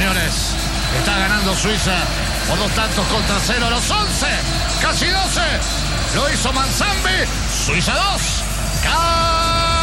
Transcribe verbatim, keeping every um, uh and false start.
señores. Está ganando Suiza por dos tantos contra cero. Los once, casi doce. Lo hizo Manzambi. Suiza dos.